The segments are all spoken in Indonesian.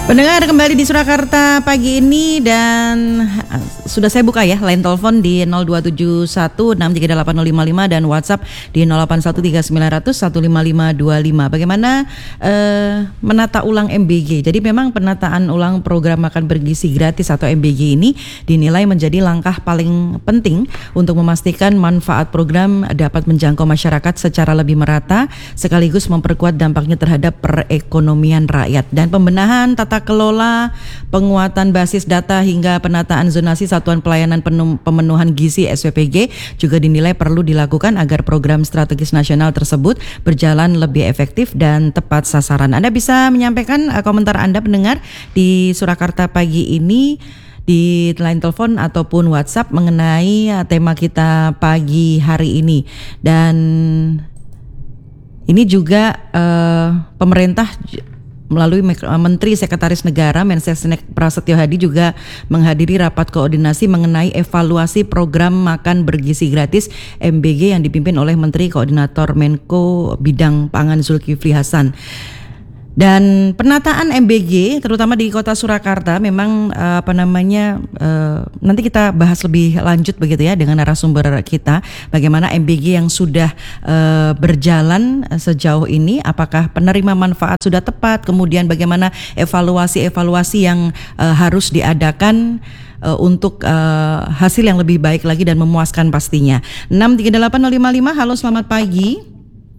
Pendengar kembali di Surakarta pagi ini dan sudah saya buka ya line telepon di 02716380555 dan WhatsApp di 081390015525. Bagaimana menata ulang MBG? Jadi memang penataan ulang program makan bergizi gratis atau MBG ini dinilai menjadi langkah paling penting untuk memastikan manfaat program dapat menjangkau masyarakat secara lebih merata sekaligus memperkuat dampaknya terhadap perekonomian rakyat dan pembenahan tata kelola, penguatan basis data hingga penataan zonasi satuan pelayanan pemenuhan gizi SPPG juga dinilai perlu dilakukan agar program strategis nasional tersebut berjalan lebih efektif dan tepat sasaran. Anda bisa menyampaikan komentar Anda pendengar di Surakarta pagi ini di line telepon ataupun WhatsApp mengenai tema kita pagi hari ini. Dan ini juga pemerintah melalui Menteri Sekretaris Negara Mensesnek Prasetyo Hadi juga menghadiri rapat koordinasi mengenai evaluasi program makan bergizi gratis MBG yang dipimpin oleh Menteri Koordinator Menko Bidang Pangan Zulkifli Hasan. Dan penataan MBG terutama di Kota Surakarta memang nanti kita bahas lebih lanjut begitu ya dengan narasumber kita bagaimana MBG yang sudah berjalan sejauh ini, apakah penerima manfaat sudah tepat, kemudian bagaimana evaluasi yang harus diadakan untuk hasil yang lebih baik lagi dan memuaskan pastinya. 6380555. Halo, selamat pagi.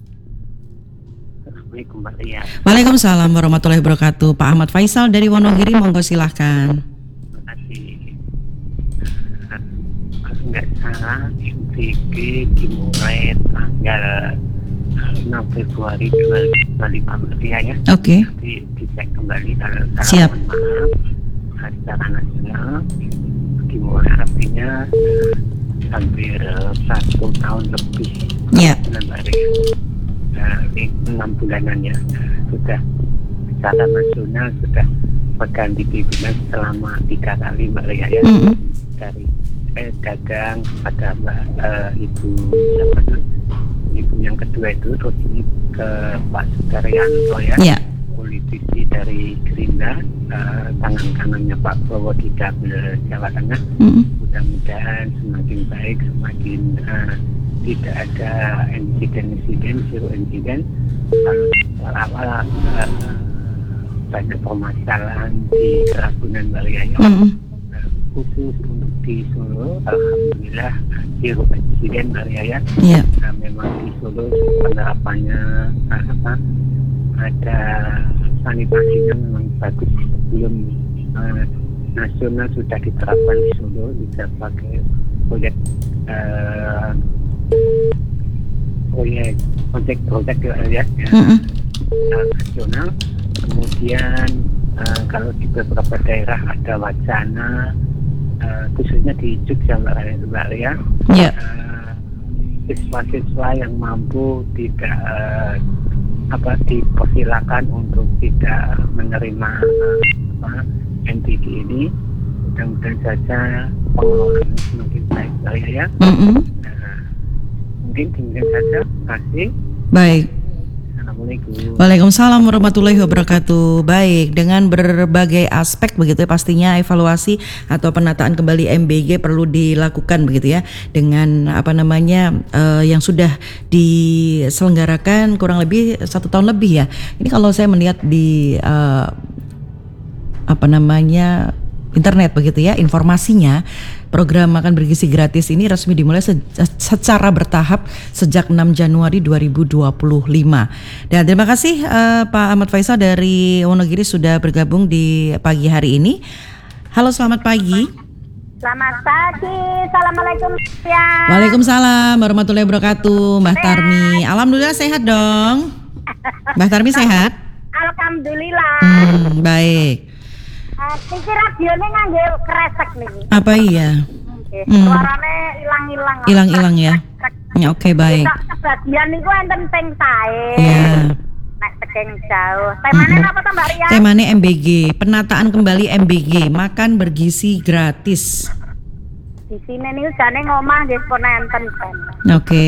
Waalaikumsalam warahmatullahi wabarakatuh. Pak Ahmad Faisal dari Wonogiri, monggo silahkan. Terima kasih. Kalau nggak salah, MBG dimulai tanggal 6 Februari 2015 ya. Oke. Dicek kembali kalau salah. Siap. Maaf, secara nasional dimulai artinya hampir 1 tahun lebih. Ya. 6 bulanan ya, sudah secara nasional sudah berganti pimpinan selama 3 kali Mbak Ria ya. Dari dagang pada Ibu yang kedua itu, terus ini ke Pak Sudaryanto ya. Politisi dari Gerindra, tangan kanannya Pak Prabowo di dapil Jawa Tengah. Mudah-mudahan semakin baik, semakin tidak ada insiden, zero insiden. Lalu awal banyak permasalahan di Ragunan Maria khusus untuk di Solo, alhamdulillah zero insiden Maria ya. Nah, memang di Solo penerapannya ada sanitasinya memang bagus. Sebelum nasional sudah diterapkan di Solo, bisa pakai proyek ya, nasional. Kemudian kalau di beberapa daerah ada wacana, khususnya di Jogja Mbak Ria, siswa-siswa yang mampu tidak dipersilakan untuk tidak menerima MBG ini. Mudah-mudahan saja pengelolaannya semakin baik Mbak Ria ya. Mungkin saja. Terima kasih. Baik. Assalamualaikum. Waalaikumsalam warahmatullahi wabarakatuh. Baik, dengan berbagai aspek begitu ya, pastinya evaluasi atau penataan kembali MBG perlu dilakukan begitu ya, dengan yang sudah diselenggarakan kurang lebih 1 tahun lebih ya. Ini kalau saya melihat di internet begitu ya, informasinya program makan bergizi gratis ini resmi dimulai secara bertahap sejak 6 Januari 2025. Dan terima kasih Pak Ahmad Faisal dari Wonogiri sudah bergabung di pagi hari ini. Halo, selamat pagi. Selamat pagi, assalamualaikum ya. Waalaikumsalam warahmatullahi wabarakatuh. Mbak Tarmi, alhamdulillah sehat dong. Mbak Tarmi sehat? Alhamdulillah. Baik. Iki radionya nganggo kresek nih. Apa iya? Suarane ilang-ilang. Hilang-hilang ya. Ya, oke, baik. Sebagian niku enten ping sae. Iya. Nek saking jauh. Temane apa to Mbak Ria? Temane MBG, penataan kembali MBG, makan bergizi gratis. Di sini niku jane ngomah nggih pun enten. Oke.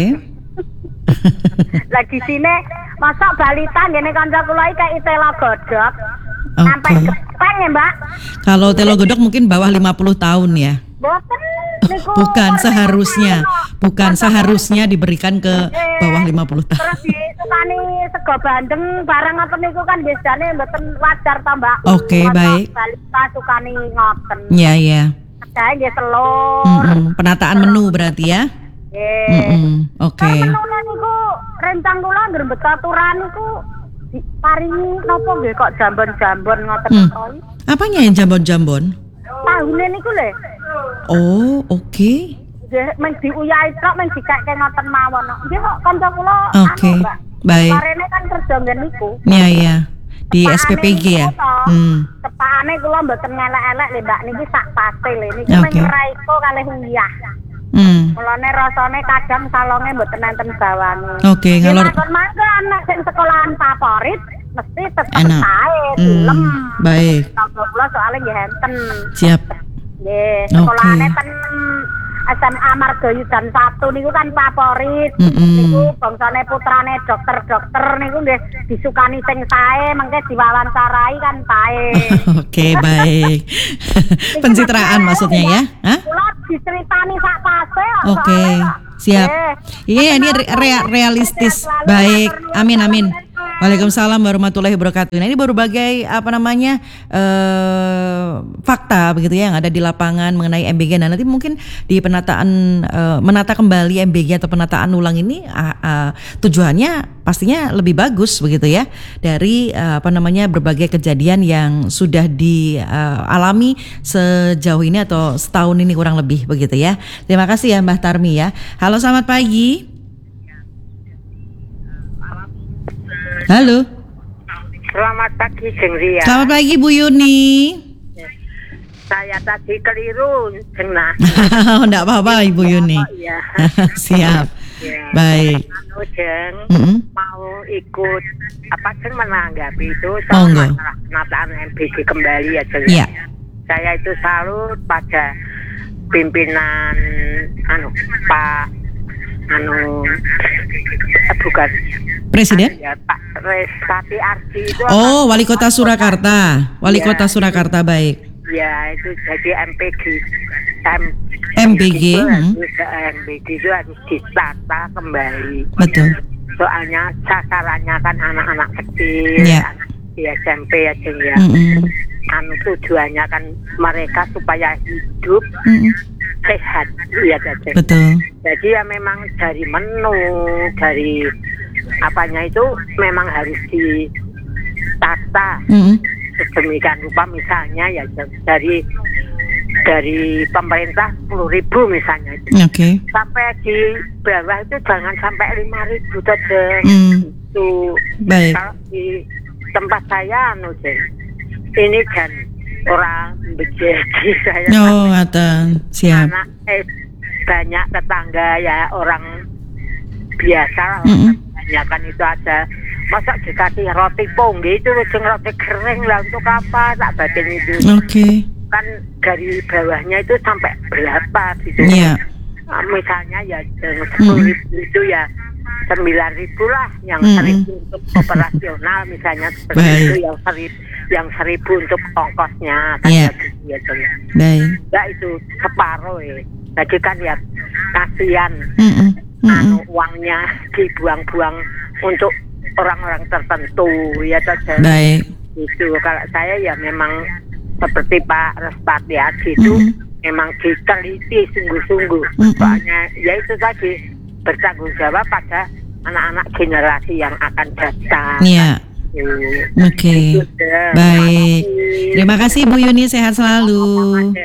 Lagi sini masak balita ngene kanca kula iki kayak itela godhog. Okay. Sampai depan ya Mbak. Kalau Telogodok mungkin bawah 50 tahun ya. Boten niku. Bukan seharusnya diberikan ke bawah 50 tahun. Terus disukani sego bandeng barang ngoten niku kan biasane mboten wajar ta Mbak. Oke, baik. Sukani ngoten. Iya. Saya nggih telur. Penataan menu berarti ya. Oke. Menune niku rencang kula anggere betaturan niku diparingi napa nggih kok jambon-jambon ngoten kok. Apanya yang jambon-jambon? Tahune niku lho. Oh, oke. Nggih mung diuyahi tok mung dikake ngoten mawon. Nggih kok kanca kula Oke. Baik. Karene kan kerja nggen niku. Iya. Di SPPG ya. Tepakane kula mboten ngelek-elek lho Mbak niki sak pate lho niki mung raiko kalih uyah. Mulane rasane kadang salonge mboten enten bawane. Oke, ngalor. Mangga anak sing sekolahan favorit mesti tetep sae film. Baik. Kula soalnya nggih enten. Siap. Nggih, sekolahane ten SMA Margayudan 1 niku kan favorit. Niku bangsane putrane dokter-dokter niku nggih disukani sing sae, mengke diwawancarai kan sae. Oke, baik. Pencitraan maksudnya ya? Hah? Kula diceritani sak pase. Oke, siap. Iya, ini realistis. Baik. Amin. Waalaikumsalam warahmatullahi wabarakatuh. Nah, ini berbagai fakta begitu ya yang ada di lapangan mengenai MBG. Nah, nanti mungkin di penataan menata kembali MBG atau penataan ulang ini tujuannya pastinya lebih bagus begitu ya dari berbagai kejadian yang sudah dialami sejauh ini atau setahun ini kurang lebih begitu ya. Terima kasih ya Mbah Tarmi ya. Halo, selamat pagi. Halo. Selamat pagi, Jeng Ria. Selamat pagi, Bu Yuni. Saya tadi keliru, Jeng Nah. Enggak apa-apa, Ibu Yuni. Ya. Siap. Ya. Baik. Jeng, mau ikut Jeng menanggapi itu enggak. Penataan MBG kembali ya, Jeng. Iya. Saya itu salut pada pimpinan Pak bukan Presiden? Ya, Pak Restati Ardi itu. Oh, Wali Kota Surakarta. Wali Kota Surakarta, baik. Ya, itu jadi MBG itu harus ditata kembali. Betul. Soalnya sasarannya kan anak-anak kecil, anak di SMP ya, Jeng ya. Tujuannya kan mereka supaya hidup sehat, ya Jeng. Betul. Jadi ya memang dari menu, dari apanya itu memang harus ditata sedemikian rupa, misalnya ya dari pemerintah 10.000 misalnya itu. Oke. Sampai di bawah itu jangan sampai 5.000 saja. Itu. Baik. Kalau di tempat saya Jeng, ini kan orang bejeji saya. Oh, Atan. Siap. Anak banyak tetangga ya orang biasa kan itu ada. Masa dikasih roti pongge itu roti kering lah, untuk apa tak batin itu. Oke. Kan dari bawahnya itu sampai berapa gitu. Iya. Misalnya ya 10.000 itu ya 9.000 lah, yang 1.000 untuk operasional misalnya seperti itu, yang 1.000 untuk ongkosnya kan ya. Baik. Ya itu separuh ya. Jadi kan ya kasihan uangnya dibuang-buang untuk orang-orang tertentu ya saja. Baik. Itu kalau saya ya memang seperti Pak Restati Ardi itu memang diteliti sungguh-sungguh. Soalnya ya itu tadi bertanggung jawab pada anak-anak generasi yang akan datang. Iya. Oke. Baik. Terima kasih Bu Yuni, sehat selalu.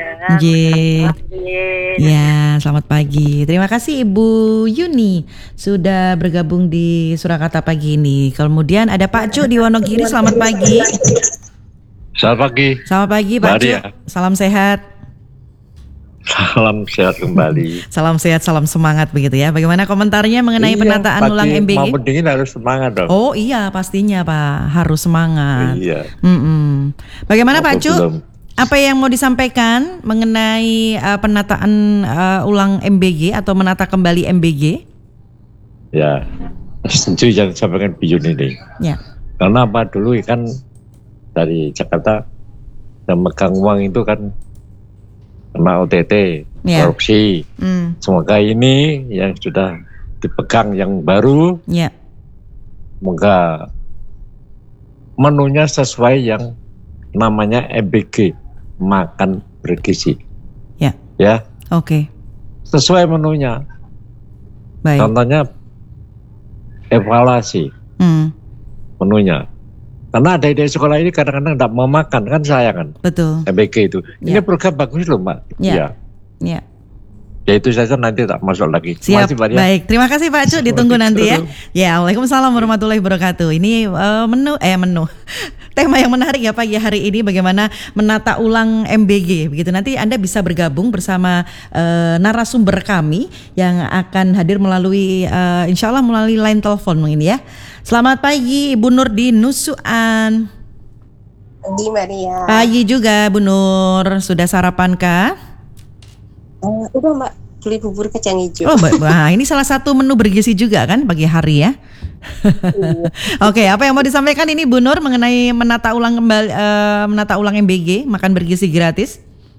Ya, selamat pagi. Terima kasih Ibu Yuni sudah bergabung di Surakarta pagi ini. Kemudian ada Pak Cuk di Wonogiri, selamat pagi. Selamat pagi. Selamat pagi Pak Cuk. Salam sehat. Salam sehat kembali. Salam sehat, salam semangat begitu ya. Bagaimana komentarnya mengenai penataan ulang MBG? Mau dingin harus semangat dong. Oh iya, pastinya Pak, harus semangat. Iya. Bagaimana Pak Cuk? Apa yang mau disampaikan mengenai penataan ulang MBG atau menata kembali MBG? Ya, setuju yang disampaikan Bu Yuni ini. Ya. Karena apa dulu kan dari Jakarta dan megang uang itu kan kena OTT, korupsi. Semoga ini yang sudah dipegang yang baru, semoga menunya sesuai yang namanya MBG, makan bergizi. Ya. Oke. Sesuai menunya. Baik. Contohnya evaluasi menunya. Karena ada ide sekolah ini kadang-kadang tidak mau makan, kan sayang kan. Betul. MBG itu. Ini program bagus loh, Mbak. Iya. Ya itu saja, nanti tak masuk lagi. Siap. Baik, terima kasih Pak Cu, ditunggu nanti ya. Ya, Waalaikumsalam warahmatullahi wabarakatuh. Ini menu tema yang menarik ya pagi hari ini, bagaimana menata ulang MBG. Begitu, nanti Anda bisa bergabung bersama narasumber kami yang akan hadir melalui insya Allah melalui line telepon ini ya. Selamat pagi Ibu Nur di Nusuan. Pagi Maria. Pagi juga Bu Nur, sudah sarapan kah? Udah Mbak, beli bubur kacang hijau. Oh, nah ini salah satu menu bergizi juga kan pagi hari ya. Oke, apa yang mau disampaikan ini Bu Nur mengenai menata ulang MBG, makan bergizi gratis?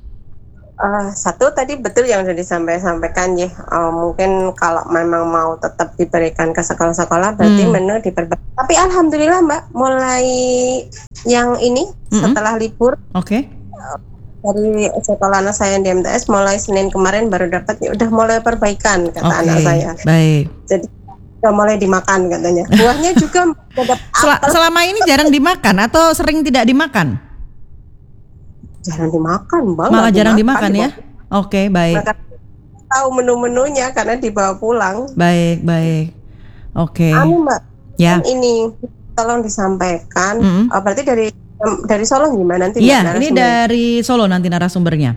Satu tadi betul yang sudah disampaikan ya. Mungkin kalau memang mau tetap diberikan ke sekolah-sekolah berarti menu diperbaiki. Tapi alhamdulillah Mbak, mulai yang ini setelah libur. Oke. Dari sekolah anak saya di MTS mulai Senin kemarin baru dapat, udah mulai perbaikan kata anak saya. Baik. Jadi udah mulai dimakan katanya. Buahnya juga selama ini jarang dimakan atau sering tidak dimakan? Jarang dimakan, Bang. Malah jarang dimakan ya? Oke, baik. Mereka tahu menu-menunya karena dibawa pulang. Baik. Oke. Mbak. Ya. Ini tolong disampaikan. Berarti dari Solo gimana nanti? Iya, ini dari Solo nanti narasumbernya.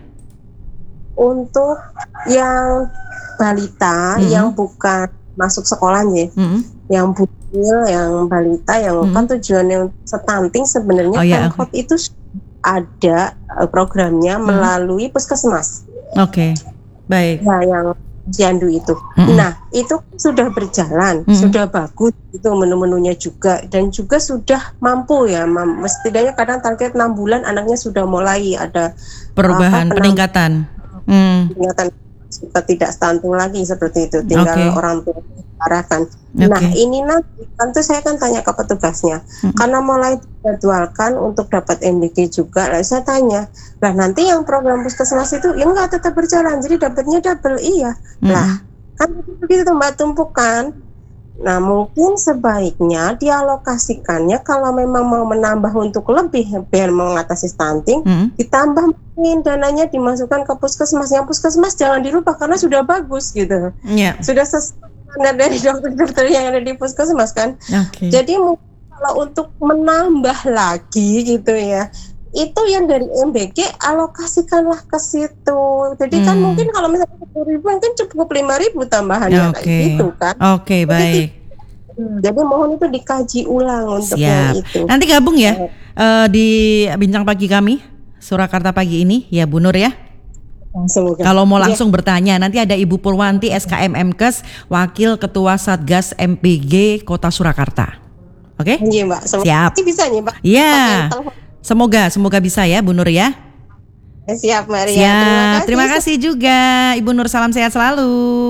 Untuk yang balita yang bukan masuk sekolahnya, yang bukil, yang balita, yang kan tujuannya stunting sebenarnya Pemkot itu ada programnya melalui puskesmas. Oke, baik. Nah, yang Ciandu itu. Nah, itu sudah berjalan, sudah bagus itu menu-menunya juga, dan juga sudah mampu ya, setidaknya kadang target 6 bulan anaknya sudah mulai ada perubahan, peningkatan. Peningkatan, sudah tidak stunting lagi seperti itu, tinggal orang tua arahkan. Nah, ini nanti tentu saya akan tanya ke petugasnya, karena mulai dijadwalkan untuk dapat MBG juga. Lalu saya tanya, lah nanti yang program puskesmas itu ya nggak tetap berjalan, jadi dapatnya double. Iya, lah kan begitu Mbak, tumpukan. Nah, mungkin sebaiknya dialokasikannya kalau memang mau menambah untuk lebih biar mengatasi stunting, ditambah mungkin dananya dimasukkan ke puskesmas. Yang puskesmas jangan dirubah karena sudah bagus gitu. Sudah sesuai dari dokter-dokter yang ada di puskesmas kan. Jadi kalau untuk menambah lagi gitu ya, itu yang dari MBG alokasikanlah ke situ. Jadi kan mungkin kalau misalnya 10.000 mungkin cukup 5.000 tambahannya kayak gitu kan. Baik. Jadi mohon itu dikaji ulang untuk yang itu. Nanti gabung ya di Bincang Pagi kami Surakarta pagi ini ya Bu Nur ya. Semoga. Kalau mau langsung bertanya, nanti ada Ibu Purwanti SKM Mkes, Wakil Ketua Satgas MBG Kota Surakarta. Oke? Iya Mbak. Siap. Bisa nih Mbak. Iya. Semoga bisa ya Bu Nur ya. Siap Maria. Siap. Terima kasih juga Ibu Nur, salam sehat selalu.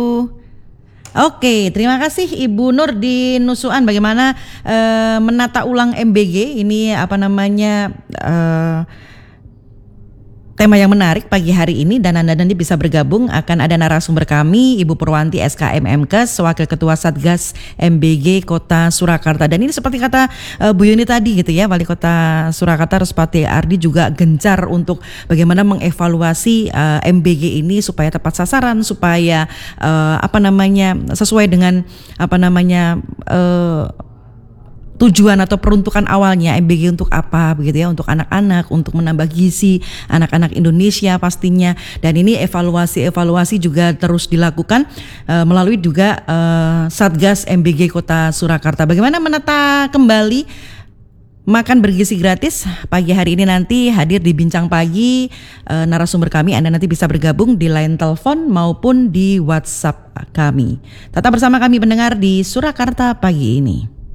Oke, terima kasih Ibu Nur di Nusuan, bagaimana menata ulang MBG ini tema yang menarik pagi hari ini, dan Anda nanti bisa bergabung. Akan ada narasumber kami Ibu Purwanti SKM Mkes, Wakil Ketua Satgas MBG Kota Surakarta. Dan ini seperti kata Bu Yuni tadi gitu ya, Wali Kota Surakarta Ruspati Ardi juga gencar untuk bagaimana mengevaluasi MBG ini supaya tepat sasaran, supaya sesuai dengan tujuan atau peruntukan awalnya MBG untuk apa begitu ya, untuk anak-anak, untuk menambah gizi anak-anak Indonesia pastinya. Dan ini evaluasi juga terus dilakukan melalui juga Satgas MBG Kota Surakarta. Bagaimana menata kembali makan bergizi gratis pagi hari ini, nanti hadir di Bincang Pagi narasumber kami. Anda nanti bisa bergabung di line telepon maupun di WhatsApp kami. Tetap bersama kami pendengar di Surakarta pagi ini.